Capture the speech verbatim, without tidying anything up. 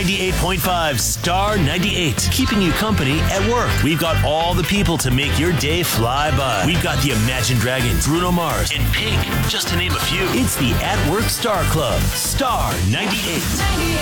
ninety-eight point five Star ninety-eight, keeping you company at work. We've got all the people to make your day fly by. We've got the Imagine Dragons, Bruno Mars, and Pink, just to name a few. It's the At Work Star Club. Star ninety-eight.